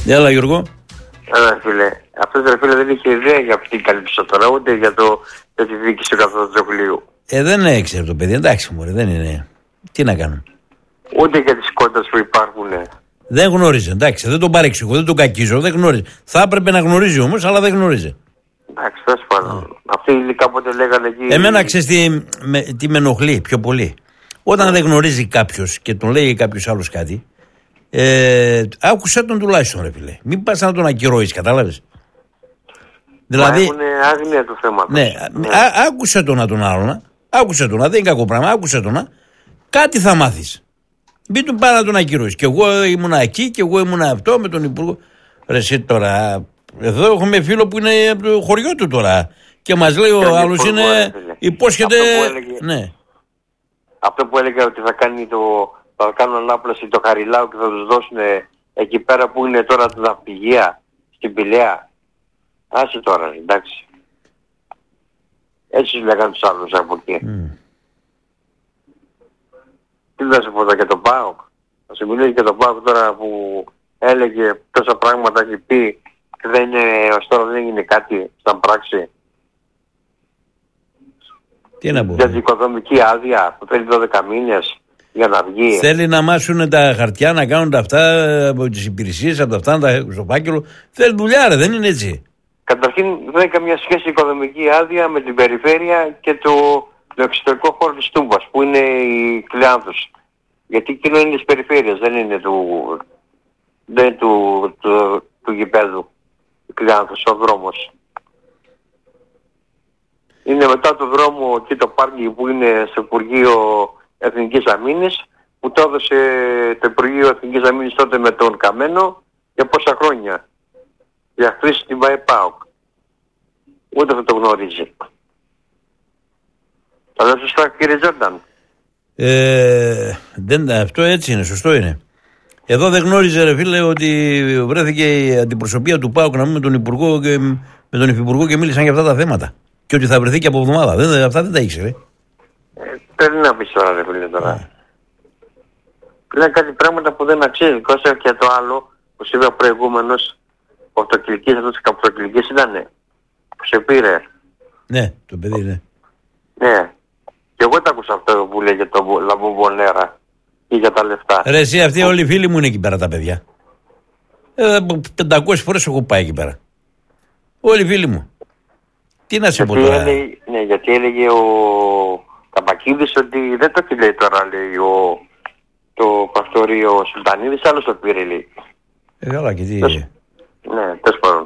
Έλα Γιώργο. Έλα φίλε. Αυτός ρε φίλε δεν είχε ιδέα για αυτή την καλύψη τώρα, ούτε για τη διοίκηση του Καθοδοτζοκλείου. Δεν έξερε το παιδί, εντάξει μωρέ, δεν είναι. Τι να κάνω. Ούτε για τις κόντες που υπάρχουν. Δεν γνώριζε, εντάξει, δεν τον παρεξηγώ, δεν τον κακίζω, δεν γνώριζε. Θα έπρεπε να γνωρίζει όμως, αλλά δεν γνώριζε. Εντάξει, τέλος πάντων. Αυτοί κάποτε λέγανε εκεί. Εμένα ξέρεις τι με ενοχλεί πιο πολύ. Όταν δεν γνωρίζει κάποιος και τον λέει κάποιος άλλος κάτι, άκουσε τον τουλάχιστον ρε φίλε. Μην πας να τον ακυρώεις, κατάλαβες. Δηλαδή. Έχουν άγνοια του θέματος. Ναι, άκουσε τον άλλον. Άκουσε τον, δεν είναι κακό πράγμα. Άκουσε τον. Κάτι θα μάθεις. Μην του πάει να τον ακυρώεις. Και εγώ ήμουνα εκεί και εγώ ήμουνα αυτό με τον υπουργό. Ρε εσύ τώρα. Εδώ έχουμε φίλο που είναι από το χωριό του τώρα. Και μας λέει ο άλλος είναι. Υπόσχεται. Ναι. Αυτό που έλεγε ότι θα κάνουν ανάπλαση το Χαριλάου και θα τους δώσουν εκεί πέρα που είναι τώρα τα ναυπηγεία στην Πηλαία. Άσε τώρα, εντάξει. Έτσι λέγανε τους άλλους από εκεί. Τι θα σου πω τώρα για τον ΠΑΟΚ. Θα σου μιλήσει για τον ΠΑΟΚ τώρα που έλεγε τόσα πράγματα έχει πει και ως τώρα δεν έγινε κάτι σαν πράξη. Τι να πω. Για την οικοδομική άδεια που θέλει 12 μήνες για να βγει. Θέλει να μάσουν τα χαρτιά, να κάνουν τα αυτά από τις υπηρεσίες, από τα αυτά στο φάκελο. Θέλει δουλειά ρε, δεν είναι έτσι. Καταρχήν δεν έχει καμία σχέση η οικοδομική άδεια με την περιφέρεια και το εξωτερικό χώρο της Τούμπας που είναι η Κλεάνθους. Γιατί εκείνο είναι της περιφέρειας, δεν είναι του γηπέδου Κλεάνθους, ο δρόμος. Είναι μετά το δρόμο εκεί το πάρκι που είναι στο Υπουργείο Εθνικής Αμήνης που το έδωσε το Υπουργείο Εθνικής Αμήνης τότε με τον Καμένο για πόσα χρόνια. Για χρήση την ΠΑΟΚ. Ούτε θα το γνωρίζει. Θα λέω σωστά κύριε Τζόρνταν. Αυτό έτσι είναι, σωστό είναι. Εδώ δεν γνώριζε ρε φίλε ότι βρέθηκε η αντιπροσωπεία του ΠΑΟΚ να πούμε με τον Υπουργό και με τον Υφυπουργό και μίλησαν για αυτά τα θέματα. Και ότι θα βρεθεί και από εβδομάδα. Αυτά δεν τα ήξερε. Πρέπει να πεις τώρα ρε φίλε τώρα. Είναι κάτι πράγματα που δεν αξίζει. Κόσα και το άλλο που σου είπα προηγούμενος. Ο αυτοκλικής, αυτός ο καποτοκλικής ήτανε. Που σε πήρε. Ναι, το παιδί ναι. Ναι. Και εγώ τα άκουσα αυτό που λέγε το Λαμπομπονέρα. Ή για τα λεφτά. Ρε εσύ αυτοί όλοι οι φίλοι μου είναι εκεί πέρα τα παιδιά. 500 φορές έχω πάει εκεί πέρα. Όλοι οι φίλοι μου. Τι να σε πω τώρα. Ναι, γιατί έλεγε ο Καμπακίδης ότι δεν το λέει τώρα λέει το Παστορείο Σουλτανίδης, άλλος το πήρε λέει. Καλά και τι. Ναι, τέλος πάντων.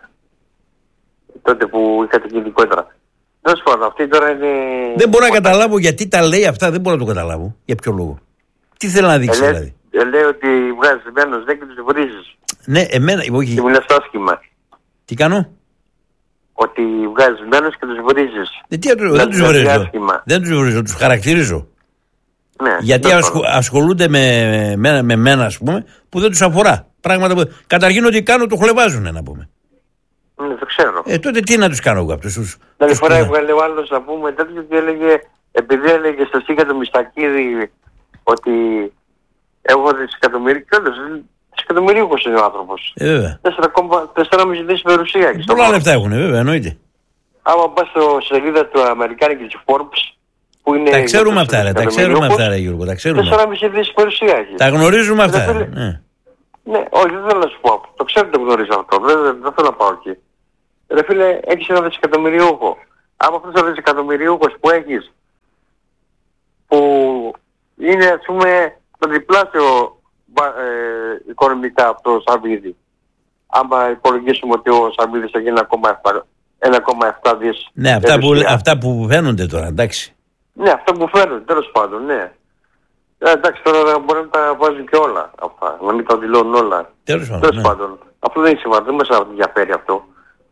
Τότε που είχατε και ειδικότερα. Τέλος πάντων, αυτή τώρα είναι. Δεν μπορώ να καταλάβω γιατί τα λέει αυτά, δεν μπορώ να το καταλάβω. Για ποιο λόγο. Τι θέλει να δείξει δηλαδή. Λέει ότι βγάζεις μένος δεν και τους βρίζεις. Ναι, εμένα. Όχι. Και μιλάς άσχημα. Τι κάνω. Ότι βγάζεις μένος και τους βρίζεις. Δεν τους βρίζω. Δεν τους βρίζω, τους χαρακτηρίζω. Ναι, γιατί ασχολούνται με μένα, ας πούμε, που δεν τους αφορά. Πράγματα που. Καταρχήν ότι κάνω το χλεβάζουν, να πούμε. Ναι, το ξέρω. Τότε τι να τους κάνω εγώ αυτούς τους. Άλλη φορά έβγαλε ο άλλος να πούμε τέτοιο και έλεγε, επειδή έλεγε στο Σίκα του Μιστακίδη ότι έχω δισεκατομμύρια και όντως δισεκατομμυρίουχος είναι ο άνθρωπος. Βέβαια. 4,5 δις περιουσία. Πολλά λεφτά έχουν, βέβαια, εννοείται. Άμα πας στο σελίδα του Αμερικάνικης της Forbes, που είναι. Τα ξέρουμε αυτά, ρε. Τα ξέρουμε αυτά, ρε Γιώργο. Τα ξέρουμε. 4,5 δις περιουσία έχει. Τα γνωρίζουμε αυτά. Ναι, όχι, δεν θέλω να σου πω. Το ξέρω ότι το γνωρίζω αυτό. Δεν θέλω να πάω εκεί. Ρε φίλε, έχεις ένα δισεκατομμυριούχο. Άμα αυτός ο δισεκατομμυριούχος που έχεις, που είναι ας πούμε το διπλάσιο οικονομικά από το Σαββίδι. Άμα υπολογίσουμε ότι ο Σαββίδης έχει 1,7 δις. Ναι, αυτά που φαίνονται τώρα, εντάξει. Ναι, αυτά που φαίνονται, τέλος πάντων, ναι. Εντάξει, τώρα μπορεί να τα βάζουν και όλα αυτά, να μην τα δηλώνουν όλα. Τέλος πάντων. Αυτό δεν είναι σημαντικό, δεν μας ενδιαφέρει αυτό.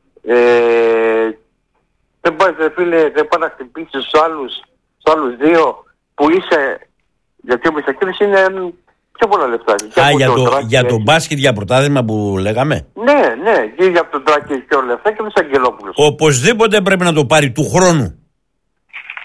Δεν πάει, φίλε, δεν πάει να χτυπήσεις στους άλλους δύο που είσαι, γιατί ο Μιστακίδης είναι πιο πολλά λεφτά. Για το μπάσκετ, για πρωτάθλημα που λέγαμε. Ναι, και για τον Τράκη έχει πιο λεφτά και ο Αγγελόπουλος. Οπωσδήποτε πρέπει να το πάρει του χρόνου.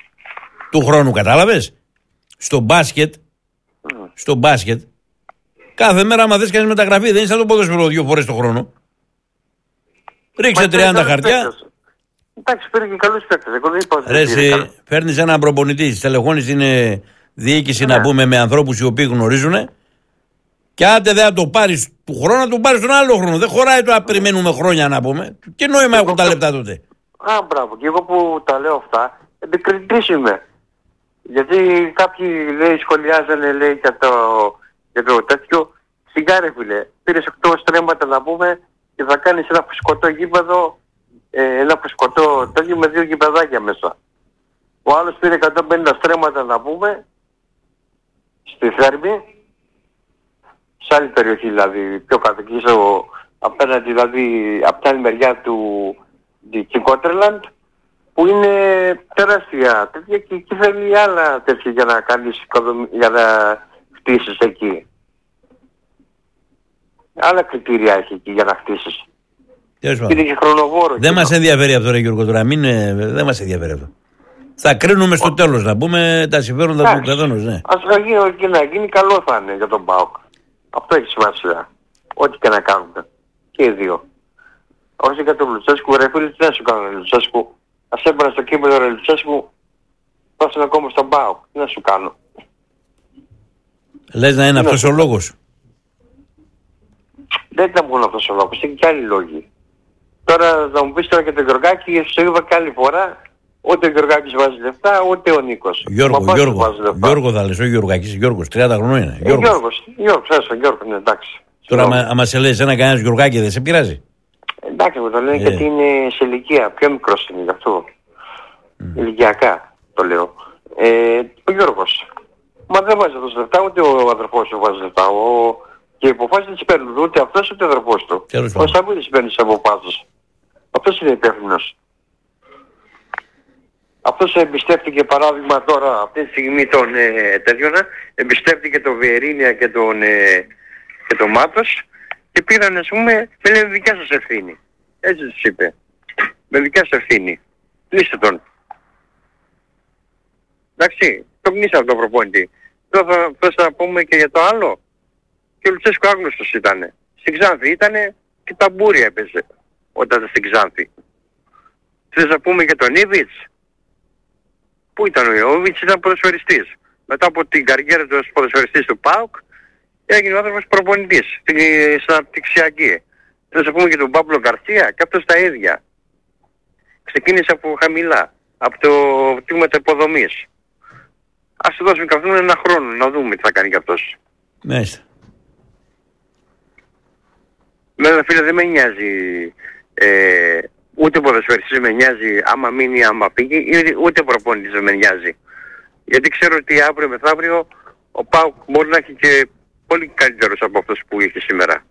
Του χρόνου, κατάλαβες. Στο μπάσκετ, Κάθε μέρα, άμα θες κάνεις μεταγραφή, δεν είναι σαν το ποδόσφαιρο 2 φορές το χρόνο. Ρίξε 30 χαρτιά. Εντάξει, πήρε και καλούς παίκτες. Ρε, εσύ φέρνεις έναν προπονητή, τελεχώνεις την διοίκηση να πούμε με ανθρώπους οι οποίοι γνωρίζουν. Και άντε δεν θα το πάρεις του χρόνου, να το πάρεις τον άλλο χρόνο. Δεν χωράει το να περιμένουμε χρόνια να πούμε. Τι νόημα έχουν τα λεπτά τότε. Μπράβο. Και εγώ που τα λέω αυτά, επικριτής είμαι. Γιατί κάποιοι λέει, σχολιάζανε λέει για το τέτοιο. Σιγάρε φίλε, πήρες 8 στρέμματα να πούμε και θα κάνεις ένα φουσκωτό γήπεδο, ένα φουσκωτό τέτοιο με 2 γηπεδάκια μέσα. Ο άλλος πήρε 150 στρέμματα να πούμε στη Θέρμη, σε άλλη περιοχή δηλαδή, πιο κάτω εκεί απέναντι δηλαδή από την άλλη μεριά του Κικότερλαντ, που είναι τεράστια τέτοια και εκεί θέλει άλλα τέτοια για να κάνεις, για να χτίσεις εκεί. Άλλα κριτήρια έχει εκεί για να χτίσεις. Είναι και χρονοβόρο. Δεν μας ενδιαφέρει αυτό ρε Γιώργο τώρα, δεν μας ενδιαφέρει αυτό. Θα κρίνουμε στο τέλος να πούμε τα συμφέροντα του καθενός, ναι. Ας γίνει και να γίνει, καλό θα είναι για τον ΠΑΟΚ. Αυτό έχει σημασία. Ό,τι και να κάνουμε. Και οι δύο. Όχι για τον Λουτσέσκου, ρε φίλε, τι να σου κάνω ρε Λουτσέσκου. Ας έπαιρνα στο κήπεδο ρε Λουτσέσκου, πάσουν ακόμα στον ΠΑΟΚ. Τι να σου κάνω. Λες να είναι αυτός ο λόγος. Δεν ήταν μόνο αυτός ο λόγος, είναι και άλλοι λόγοι. Τώρα θα μου πεις τώρα και τον Γιωργάκη, σου είπα και άλλη φορά, ούτε ο Γιωργάκης βάζει λεφτά, ούτε ο Νίκος. Γιώργο θα λες, ο Γιωργάκης, Γιώργος, 30 χρονών είναι. Γιώργος, ναι, εντάξει. Τώρα άμα σε λέει ένα κανένας Γιωργάκη δεν σε πειράζει. Εντάξει, μου το λένε γιατί είναι σε ηλικία, πιο μικρός είναι γι' αυτό. Ηλικιακά το λέω. Ο Γιώργος. Μα δεν βάζει αυτός λεφτά, ούτε ο αδερφός του βάζει λεφτά. Και οι αποφάσεις δεν τις παίρνουν ούτε αυτός ούτε ο αδερφός του. Ο Σαββίδης παίρνει τις αποφάσεις. Αυτός είναι υπεύθυνος. Αυτός εμπιστεύτηκε παράδειγμα τώρα αυτή τη στιγμή τον τέτοιονα, εμπιστεύτηκε τον Βιερίνια και τον Μάτος και πήραν ας πούμε με δικιά σας ευθύνη. Έτσι τους είπε. Με δικιά σας ευθύνη. Λύστε τον. Εντάξει, το γνήσαμε τον προπόνητη. Τώρα θα πούμε και για το άλλο. Και ο Λουτσέσκου άγνωστος ήτανε. Στην Ξάνθη ήτανε και ταμπούρια έπαιζε όταν ήταν στην Ξάνθη. Θες να πούμε για τον Ήβιτς. Πού ήταν ο Ήβιτς, ήταν ποδοσφαιριστής. Μετά από την καριέρα του ως ποδοσφαιριστής του ΠΑΟΚ έγινε ο άνθρωπος προπονητής στην αναπτυξιακή. Θες να πούμε και τον Παύλο Γκαρσία και αυτός τα ίδια. Ξεκίνησε από χαμηλά, από το τμήματα υποδομής. Ας του δώσουμε καθόλου ένα χρόνο να δούμε τι θα κάνει κι αυτός. Μάλιστα. Μένα φίλε δεν με νοιάζει ούτε ποδοσφαιριστής με νοιάζει άμα μείνει ή άμα πήγε, ούτε προπονητής δεν με νοιάζει. Γιατί ξέρω ότι αύριο μεθαύριο ο ΠΑΟΚ μπορεί να έχει και πολύ καλύτερος από αυτός που είχε σήμερα.